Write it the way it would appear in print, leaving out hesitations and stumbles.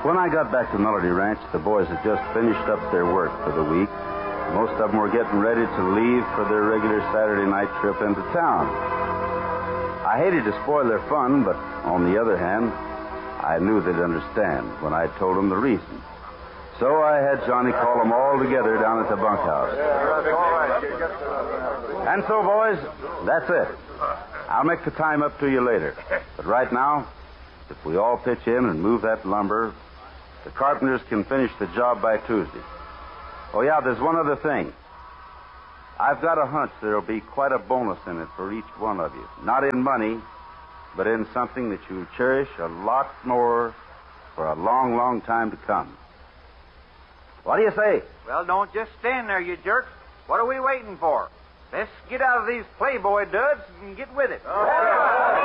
When I got back to Melody Ranch, the boys had just finished up their work for the week. Most of them were getting ready to leave for their regular Saturday night trip into town. I hated to spoil their fun, but on the other hand, I knew they'd understand when I told them the reason. So I had Johnny call them all together down at the bunkhouse. And so, boys, that's it. I'll make the time up to you later. But right now, if we all pitch in and move that lumber, the carpenters can finish the job by Tuesday. Oh, yeah, there's one other thing. I've got a hunch there'll be quite a bonus in it for each one of you. Not in money, but in something that you'll cherish a lot more for a long, long time to come. What do you say? Well, don't just stand there, you jerks. What are we waiting for? Let's get out of these Playboy duds and get with it.